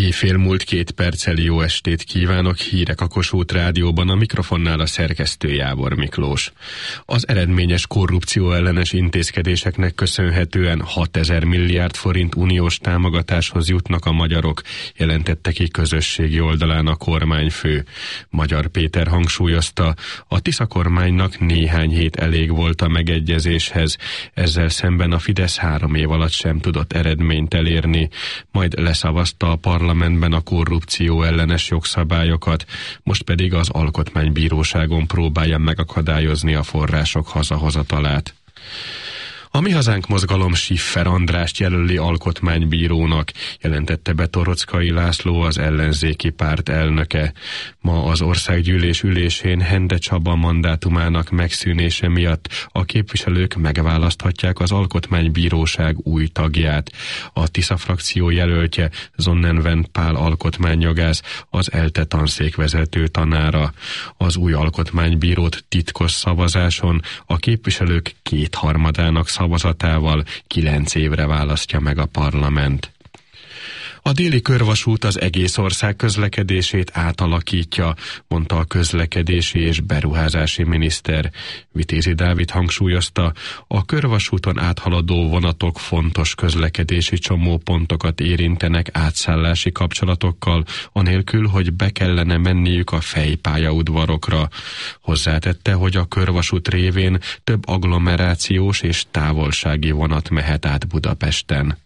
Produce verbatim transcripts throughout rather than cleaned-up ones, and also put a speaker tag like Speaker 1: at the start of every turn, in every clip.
Speaker 1: Éjfél múlt két perccel jó estét kívánok, hírek a Kossuth Rádióban, a mikrofonnál a szerkesztő Jávor Miklós. Az eredményes korrupció ellenes intézkedéseknek köszönhetően hatezer milliárd forint uniós támogatáshoz jutnak a magyarok, jelentette ki közösségi oldalán a kormányfő. Magyar Péter hangsúlyozta, a Tisza kormánynak néhány hét elég volt a megegyezéshez, ezzel szemben a Fidesz három év alatt sem tudott eredményt elérni, majd leszavazta a parlamentben a korrupció ellenes jogszabályokat, most pedig az alkotmánybíróságon próbálja megakadályozni a források hazahozatalát. A Mi Hazánk mozgalom Schiffer Andrást jelöli alkotmánybírónak, jelentette be Torockai László, az ellenzéki párt elnöke. Ma az országgyűlés ülésén Hende Csaba mandátumának megszűnése miatt a képviselők megválaszthatják az alkotmánybíróság új tagját. A Tisza frakció jelöltje Sonnenwend Pál alkotmányjogász, az ELTE tanszékvezető tanára. Az új alkotmánybírót titkos szavazáson a képviselők kétharmadának szavazatával kilenc évre választja meg a parlament. A déli körvasút az egész ország közlekedését átalakítja, mondta a közlekedési és beruházási miniszter. Vitézi Dávid hangsúlyozta, a körvasúton áthaladó vonatok fontos közlekedési csomópontokat érintenek átszállási kapcsolatokkal, anélkül, hogy be kellene menniük a fejpályaudvarokra. Hozzátette, hogy a körvasút révén több agglomerációs és távolsági vonat mehet át Budapesten.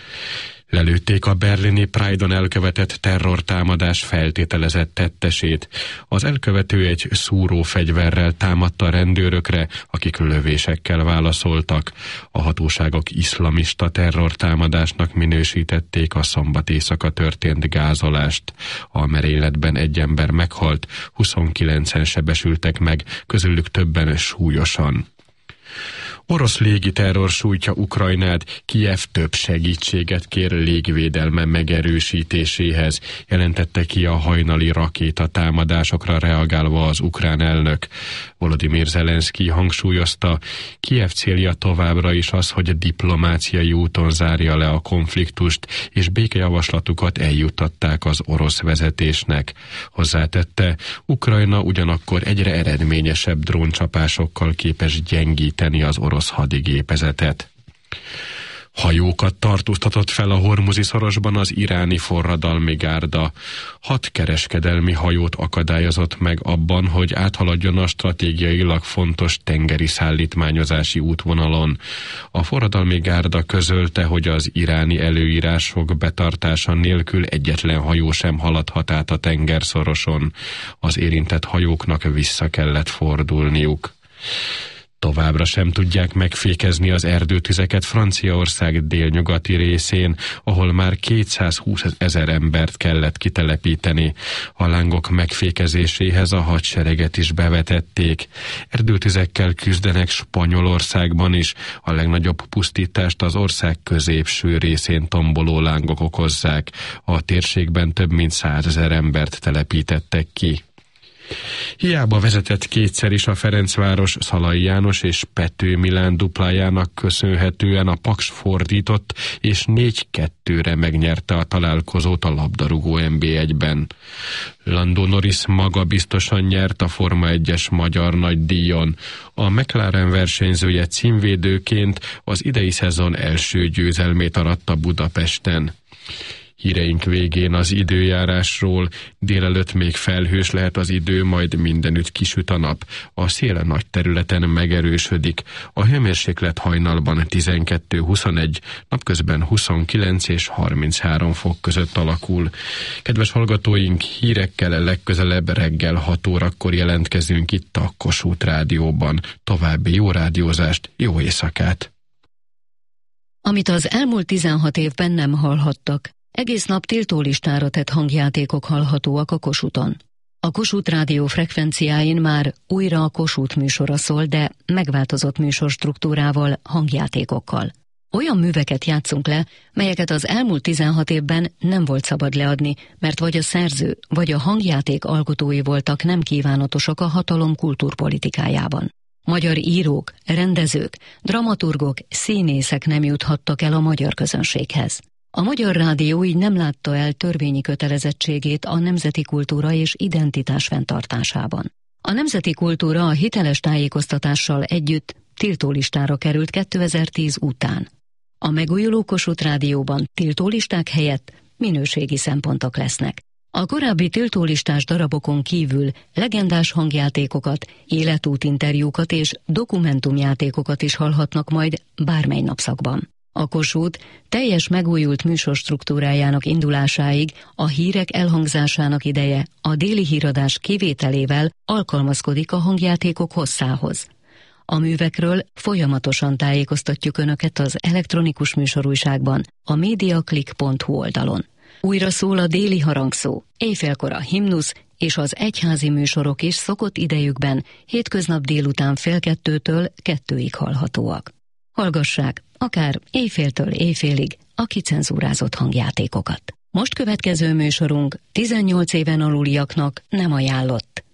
Speaker 1: Lelőtték a berlini Pride-on elkövetett terrortámadás feltételezett tettesét. Az elkövető egy szúrófegyverrel támadta a rendőrökre, akik lövésekkel válaszoltak. A hatóságok iszlamista terrortámadásnak minősítették a szombat éjszaka történt gázolást. A merényletben egy ember meghalt, huszonkilencen sebesültek meg, közülük többen súlyosan. Orosz légiterror sújtja Ukrajnát, Kijev több segítséget kér légvédelme megerősítéséhez, jelentette ki a hajnali rakéta támadásokra reagálva az ukrán elnök. Volodymyr Zelenszky hangsúlyozta, Kijev célja továbbra is az, hogy diplomáciai úton zárja le a konfliktust, és békejavaslatukat eljuttatták az orosz vezetésnek. Hozzátette, Ukrajna ugyanakkor egyre eredményesebb dróncsapásokkal képes gyengíteni az orosz hadigépezetet. Hajókat tartóztatott fel a Hormuzi szorosban az iráni forradalmi gárda. Hat kereskedelmi hajót akadályozott meg abban, hogy áthaladjon a stratégiailag fontos tengeri szállítmányozási útvonalon. A forradalmi gárda közölte, hogy az iráni előírások betartása nélkül egyetlen hajó sem haladhat át a tengerszoroson. Az érintett hajóknak vissza kellett fordulniuk. Továbbra sem tudják megfékezni az erdőtüzeket Franciaország délnyugati részén, ahol már kétszázhúsz ezer embert kellett kitelepíteni. A lángok megfékezéséhez a hadsereget is bevetették. Erdőtüzekkel küzdenek Spanyolországban is, a legnagyobb pusztítást az ország középső részén tomboló lángok okozzák. A térségben több mint százezer embert telepítettek ki. Hiába vezetett kétszer is a Ferencváros Szalai János és Pető Milán duplájának köszönhetően a Paks fordított, és négy kettőre megnyerte a találkozót a labdarúgó en bé egyben. Lando Norris magabiztosan nyert a Forma egyes magyar nagydíjon. A McLaren versenyzője címvédőként az idei szezon első győzelmét aratta Budapesten. Híreink végén az időjárásról. Délelőtt még felhős lehet az idő, majd mindenütt kisüt a nap. A szél nagy területen megerősödik. A hőmérséklet hajnalban tizenkettő-huszonegy, napközben huszonkilenc és harminchárom fok között alakul. Kedves hallgatóink, hírekkel legközelebb reggel hat órakor jelentkezünk itt a Kossuth Rádióban. További jó rádiózást, jó éjszakát!
Speaker 2: Amit az elmúlt tizenhat évben nem hallhattak. Egész nap tiltólistára tett hangjátékok hallhatóak a Kossuthon. A Kossuth Rádió frekvenciáin már újra a Kossuth műsora szól, de megváltozott műsorstruktúrával, hangjátékokkal. Olyan műveket játszunk le, melyeket az elmúlt tizenhat évben nem volt szabad leadni, mert vagy a szerző, vagy a hangjáték alkotói voltak nem kívánatosak a hatalom kultúrpolitikájában. Magyar írók, rendezők, dramaturgok, színészek nem juthattak el a magyar közönséghez. A Magyar Rádió így nem látta el törvényi kötelezettségét a nemzeti kultúra és identitás fenntartásában. A nemzeti kultúra a hiteles tájékoztatással együtt tiltólistára került kétezer-tíz után. A megújuló Kossuth Rádióban tiltólisták helyett minőségi szempontok lesznek. A korábbi tiltólistás darabokon kívül legendás hangjátékokat, életútinterjúkat és dokumentumjátékokat is hallhatnak majd bármely napszakban. A Kossuth teljes megújult műsorstruktúrájának indulásáig a hírek elhangzásának ideje a déli híradás kivételével alkalmazkodik a hangjátékok hosszához. A művekről folyamatosan tájékoztatjuk Önöket az elektronikus műsorújságban, a mediaclick pont hu oldalon. Újra szól a déli harangszó, éjfélkor a himnusz és az egyházi műsorok is szokott idejükben hétköznap délután fél kettőtől kettőig hallhatóak. Hallgassák akár éjféltől éjfélig a kicenzúrázott hangjátékokat. Most következő műsorunk tizennyolc éven aluliaknak nem ajánlott.